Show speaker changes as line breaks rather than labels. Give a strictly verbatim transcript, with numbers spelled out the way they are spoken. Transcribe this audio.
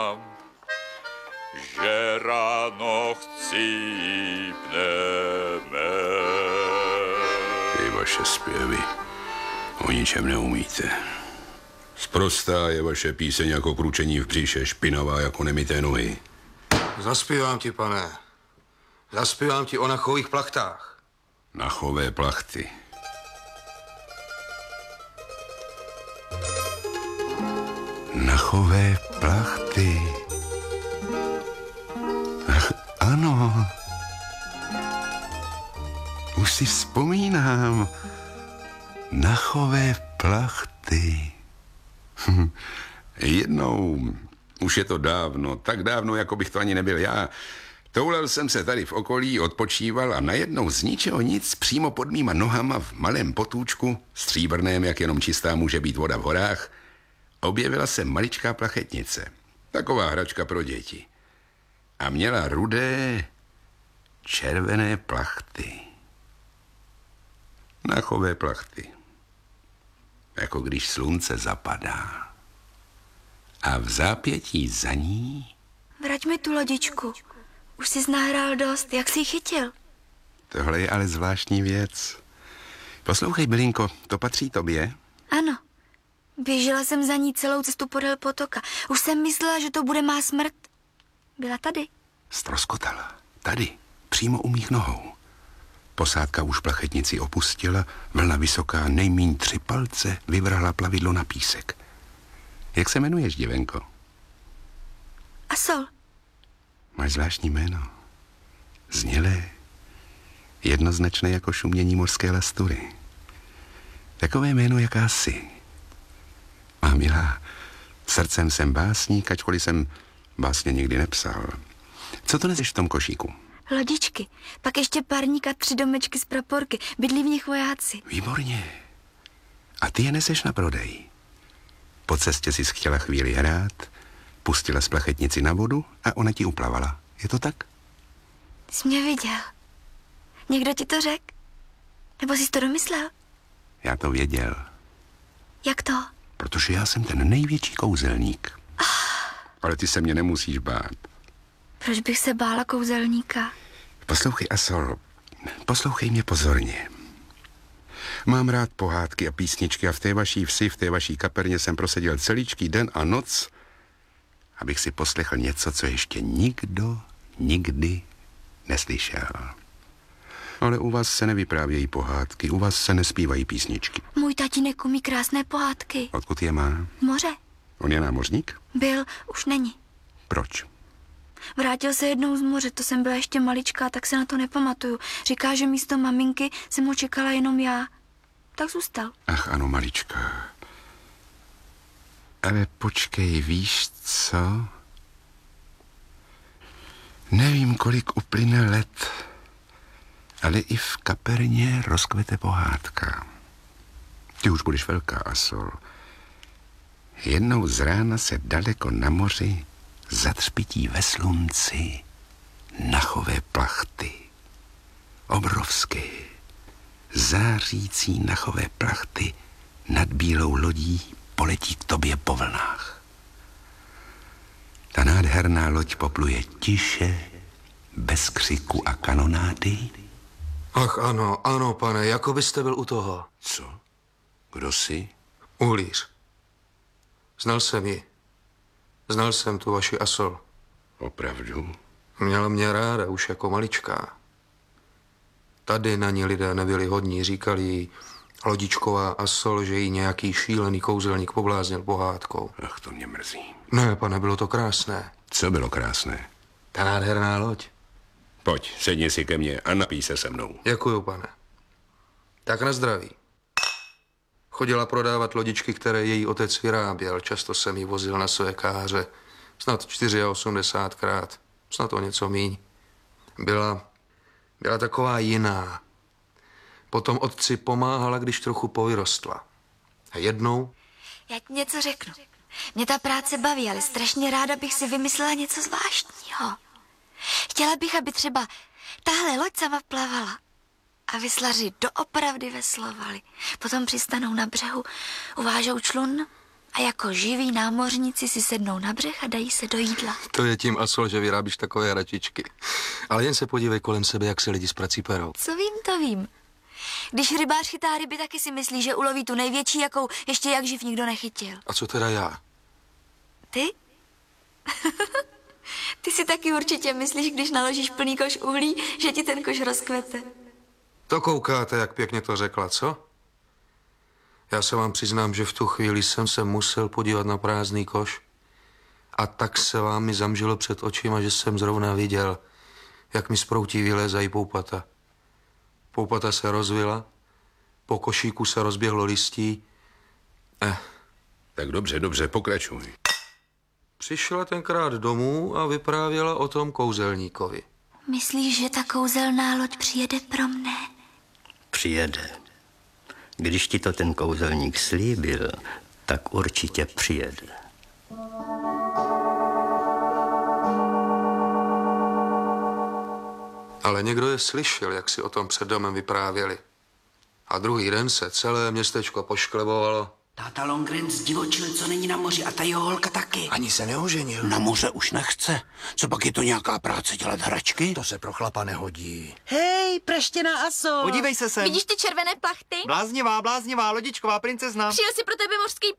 že ráno chcípneme.
Ty vaše zpěvy o ničem neumíte. Sprostá je vaše píseň jako kručení v břiše, špinavá jako nemité nohy.
Zaspívám ti, pane. Zaspívám ti o nachových plachtách.
Nachové plachty. Nachové plachty. Ach, ano. Už si vzpomínám. Nachové plachty. Jednou, už je to dávno, tak dávno, jako bych to ani nebyl já, toulel jsem se tady v okolí, odpočíval a najednou z ničeho nic přímo pod mýma nohama v malém potůčku, stříbrném, jak jenom čistá může být voda v horách, objevila se maličká plachetnice. Taková hračka pro děti. A měla rudé, červené plachty. Nachové plachty. Jako když slunce zapadá. A v zápětí za ní...
Vrať mi tu lodičku. Už jsi nahrál dost, jak jsi ji chytil?
Tohle je ale zvláštní věc. Poslouchej, Bylinko, to patří tobě?
Ano. Běžela jsem za ní celou cestu podél potoka. Už jsem myslela, že to bude má smrt. Byla tady.
Ztroskotala. Tady, přímo u mých nohou. Posádka už plachetnici opustila, vlna vysoká, nejmíň tři palce, vyvrhla plavidlo na písek. Jak se jmenuješ, děvenko?
Asol.
Máš zvláštní jméno. Znělé. Jednoznačné jako šumění mořské lastury. Takové jméno, jaká jsi. Má milá, srdcem jsem básník, ačkoliv jsem básně nikdy nepsal. Co to neseš v tom košíku?
Lodičky, pak ještě parník a tři domečky z praporky. Bydlí v nich vojáci.
Výborně. A ty je neseš na prodej. Po cestě jsi chtěla chvíli hrát, pustila z plachetnici na vodu a ona ti uplavala. Je to tak?
Jsi mě viděl. Někdo ti to řekl? Nebo jsi to domyslel?
Já to věděl.
Jak to?
Protože já jsem ten největší kouzelník. Oh. Ale ty se mě nemusíš bát.
Proč bych se bála kouzelníka?
Poslouchej, Asol, poslouchej mě pozorně. Mám rád pohádky a písničky a v té vaší vsi, v té vaší kaperně jsem proseděl celíčký den a noc, abych si poslechl něco, co ještě nikdo nikdy neslyšel. Ale u vás se nevyprávějí pohádky, u vás se nespívají písničky.
Můj tatínek umí krásné pohádky.
Odkud je má?
Moře.
On je námořník?
Byl, už není.
Proč?
Vrátil se jednou z moře, to jsem byla ještě maličká, tak se na to nepamatuju. Říká, že místo maminky jsem ho čekala jenom já. Tak zůstal.
Ach ano, maličká. Ale počkej, víš co? Nevím, kolik uplyne let, ale i v kaperně rozkvete pohádka. Ty už budeš velká, Asol. Jednou z rána se daleko na moři zatřpití ve slunci nachové plachty. Obrovské, zářící nachové plachty nad bílou lodí poletí k tobě po vlnách. Ta nádherná loď popluje tiše, bez křiku a kanonády.
Ach ano, ano, pane, jako byste byl u toho.
Co? Kdo jsi?
Uhlíř. Znal jsem ji. Znal jsem tu vaši Asol.
Opravdu?
Měla mě ráda už jako maličká. Tady na ní lidé nebyli hodní, říkali jí lodičková Asol, že jí nějaký šílený kouzelník pobláznil pohádkou.
Ach, to mě mrzí.
Ne, pane, bylo to krásné.
Co bylo krásné?
Ta nádherná loď.
Pojď, sedni si ke mně a napij se se mnou.
Děkuju, pane. Tak na zdraví. Chodila prodávat lodičky, které její otec vyráběl. Často jsem ji vozil na své káře. Snad osmdesátčtyřikrát. Snad o něco míň. Byla, byla taková jiná. Potom otci pomáhala, když trochu povyrostla. A jednou...
Já ti něco řeknu. Mě ta práce baví, ale strašně ráda bych si vymyslela něco zvláštního. Chtěla bych, aby třeba tahle loď sama plavala a vyslaři doopravdy veslovali. Potom přistanou na břehu, uvážou člun A jako živí námořníci si sednou na břeh a dají se do jídla.
To je tím asol, že vyrábíš takové hračičky. Ale jen se podívej kolem sebe, jak se lidi z prací perou.
Co vím, to vím. Když rybář chytá ryby, taky si myslí, že uloví tu největší, jakou ještě jak živ nikdo nechytil.
A co teda já?
Ty? Ty si taky určitě myslíš, když naložíš plný koš uhlí, že ti ten koš rozkvete.
To koukáte, jak pěkně to řekla, co? Já se vám přiznám, že v tu chvíli jsem se musel podívat na prázdný koš. A tak se vám mi zamžilo před očima, že jsem zrovna viděl, jak mi z proutí vylézají poupata. Poupata se rozvila, po košíku se rozběhlo listí. Eh.
Tak dobře, dobře, pokračuj.
Přišla tenkrát domů a vyprávěla o tom kouzelníkovi.
Myslíš, že ta kouzelná loď přijede pro mne?
Přijede. Když ti to ten kouzelník slíbil, tak určitě přijede.
Ale někdo je slyšel, jak si o tom před domem vyprávěli. A druhý den se celé městečko pošklebovalo.
Táta Longren zdivočil, co není na moři, a ta jeho holka taky.
Ani se neoženil.
Na moře už nechce. Co pak je to nějaká práce dělat hračky?
To se pro chlapa nehodí.
Hej, praštěná aso.
Podívej se sem.
Vidíš ty červené plachty?
Bláznivá, bláznivá, lodičková princezna.
Přijel si pro tebe mořský